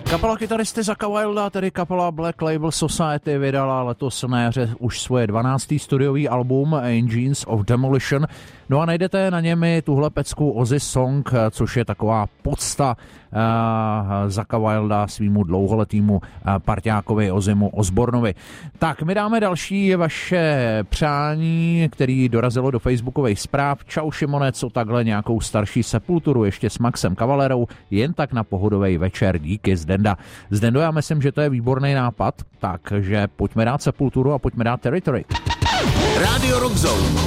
Kapela kytaristy Zakka Wylda, tedy kapela Black Label Society, vydala letos na jaře už svoje 12. studiový album Engines of Demolition. No a najdete na něm i tuhle pecku Ozzy Song, což je taková podsta Zakka Wylda svýmu dlouholetýmu parťákovi Ozzymu Osbornovi. Tak, my dáme další vaše přání, který dorazilo do facebookových zpráv. Čau Šimone, co takhle nějakou starší Sepulturu ještě s Maxem Cavalerou, jen tak na pohodový večer, díky Zdenda. Zdendo, já myslím, že to je výborný nápad, takže pojďme dát Sepulturu a pojďme dát Territory. Radio Rock Zone.